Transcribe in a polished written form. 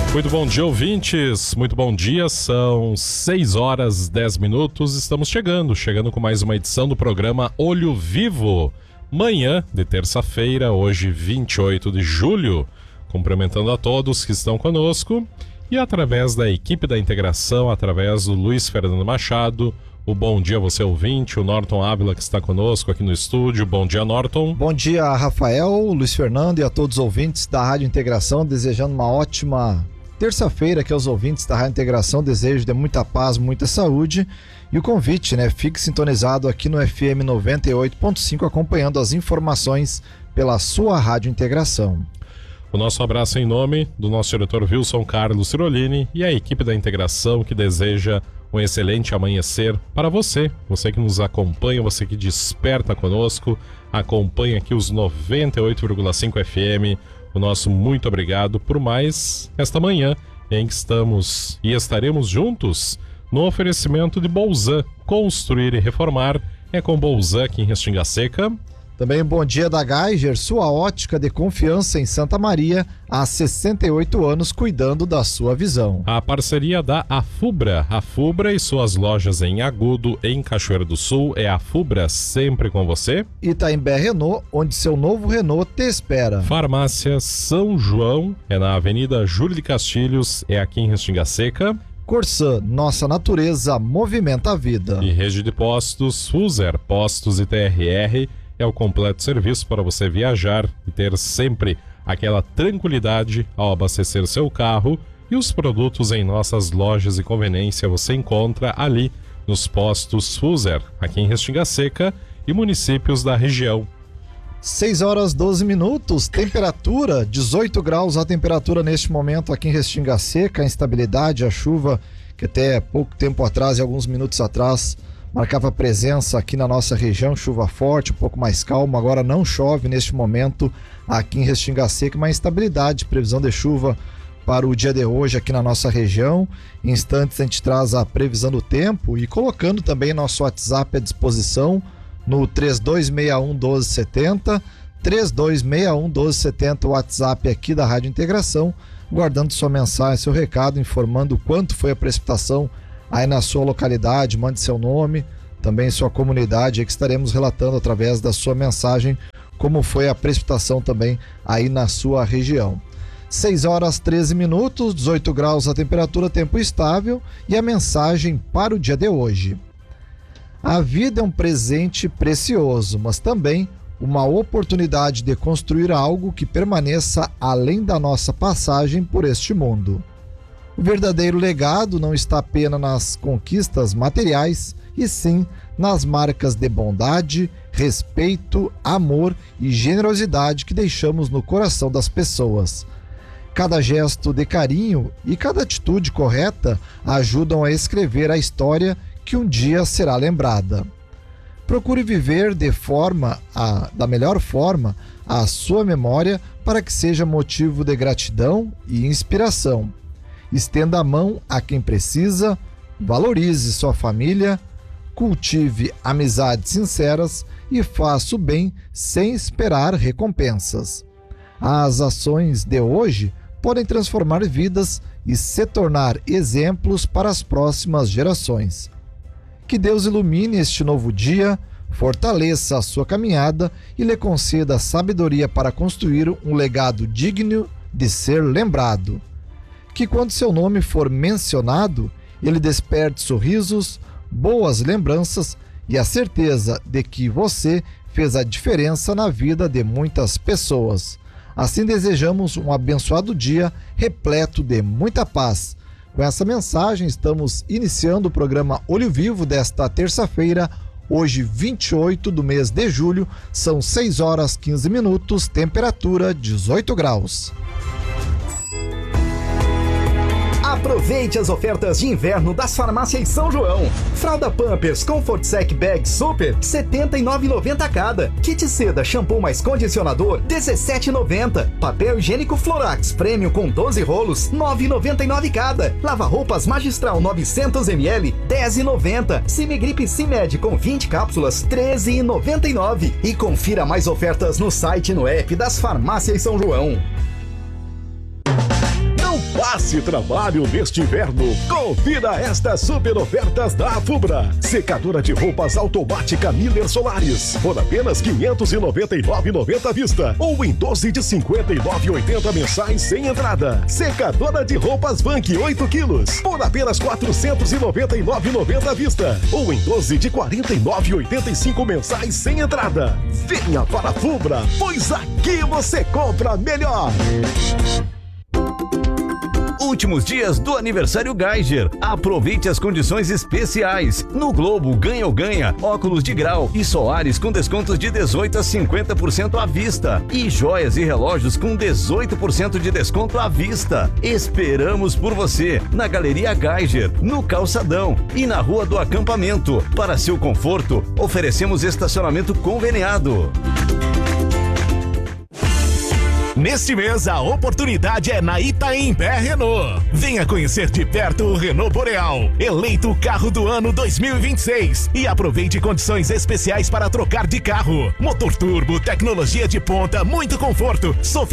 Muito bom dia, ouvintes. Muito bom dia. São 6 horas 10 minutos. Estamos chegando com mais uma edição do programa Olho Vivo. Manhã de terça-feira, hoje 28 de julho. Cumprimentando a todos que estão conosco e através da equipe da integração, através do Luiz Fernando Machado. O bom dia a você, ouvinte, o Norton Ávila que está conosco aqui no estúdio. Bom dia, Norton. Bom dia, Rafael, Luiz Fernando e a todos os ouvintes da Rádio Integração, desejando uma ótima terça-feira aqui aos ouvintes da Rádio Integração. Desejo de muita paz, muita saúde e o convite, fique sintonizado aqui no FM 98.5 acompanhando as informações pela sua Rádio Integração. O nosso abraço em nome do nosso diretor Wilson Carlos Cirolini e a equipe da integração que deseja um excelente amanhecer para você que nos acompanha, você que desperta conosco, acompanha aqui os 98,5 FM. O nosso muito obrigado por mais esta manhã em que estamos e estaremos juntos no oferecimento de Bolzan. Construir e reformar é com Bolzan aqui em Restinga Seca. Também bom dia da Geiger, sua ótica de confiança em Santa Maria, há 68 anos cuidando da sua visão. A parceria da Afubra e suas lojas em Agudo, em Cachoeira do Sul, é a Afubra sempre com você. Itaimbé Renault, onde seu novo Renault te espera. Farmácia São João, é na Avenida Júlio de Castilhos, é aqui em Restinga Seca. Corsã, nossa natureza movimenta a vida. E rede de postos, Fuser, postos e TRR, é o completo serviço para você viajar e ter sempre aquela tranquilidade ao abastecer seu carro. E os produtos em nossas lojas e conveniência você encontra ali nos postos Fuser, aqui em Restinga Seca e municípios da região. 6 horas 12 minutos, temperatura 18 graus a temperatura neste momento aqui em Restinga Seca. A instabilidade, a chuva que até pouco tempo atrás e alguns minutos atrás marcava presença aqui na nossa região, chuva forte, um pouco mais calmo, agora não chove neste momento aqui em Restinga Seca, uma instabilidade, previsão de chuva para o dia de hoje aqui na nossa região. Em instantes a gente traz a previsão do tempo e colocando também nosso WhatsApp à disposição no 3261-1270, 3261-1270, o WhatsApp aqui da Rádio Integração, guardando sua mensagem, seu recado, informando quanto foi a precipitação aí na sua localidade. Mande seu nome, também sua comunidade, aí que estaremos relatando através da sua mensagem como foi a precipitação também aí na sua região. 6 horas 13 minutos, 18 graus a temperatura, tempo estável e a mensagem para o dia de hoje. A vida é um presente precioso, mas também uma oportunidade de construir algo que permaneça além da nossa passagem por este mundo. O verdadeiro legado não está apenas nas conquistas materiais, e sim nas marcas de bondade, respeito, amor e generosidade que deixamos no coração das pessoas. Cada gesto de carinho e cada atitude correta ajudam a escrever a história que um dia será lembrada. Procure viver da melhor forma a sua memória para que seja motivo de gratidão e inspiração. Estenda a mão a quem precisa, valorize sua família, cultive amizades sinceras e faça o bem sem esperar recompensas. As ações de hoje podem transformar vidas e se tornar exemplos para as próximas gerações. Que Deus ilumine este novo dia, fortaleça a sua caminhada e lhe conceda sabedoria para construir um legado digno de ser lembrado. Que quando seu nome for mencionado, ele desperte sorrisos, boas lembranças e a certeza de que você fez a diferença na vida de muitas pessoas. Assim desejamos um abençoado dia repleto de muita paz. Com essa mensagem estamos iniciando o programa Olho Vivo desta terça-feira, hoje 28 do mês de julho, são 6 horas 15 minutos, temperatura 18 graus. Aproveite as ofertas de inverno das farmácias São João. Fralda Pampers Comfort Sec Bag Super, R$ 79,90 cada. Kit seda shampoo mais condicionador, R$ 17,90. Papel higiênico Florax Premium com 12 rolos, R$ 9,99 cada. Lava-roupas Magistral 900 ml, R$ 10,90. Cimigripe Cimed com 20 cápsulas, R$ 13,99. E confira mais ofertas no site e no app das farmácias São João. Não passe esse trabalho neste inverno, confira estas super ofertas da Afubra. Secadora de roupas automática Miller Solaris por apenas R$ 599,90 à vista ou em 12 de R$ 59,80 mensais sem entrada. Secadora de roupas Vank 8 quilos por apenas R$ 499,90 à vista ou em 12 de R$ 49,85 mensais sem entrada. Venha para a Afubra, pois aqui você compra melhor. Últimos dias do aniversário Geiger. Aproveite as condições especiais. No Globo, ganha ou ganha, óculos de grau e Soares com descontos de 18% a 50% à vista. E joias e relógios com 18% de desconto à vista. Esperamos por você na Galeria Geiger, no Calçadão e na Rua do Acampamento. Para seu conforto, oferecemos estacionamento conveniado. Neste mês, a oportunidade é na Itaimbé Renault. Venha conhecer de perto o Renault Boreal, eleito carro do ano 2026. E aproveite condições especiais para trocar de carro. Motor turbo, tecnologia de ponta, muito conforto,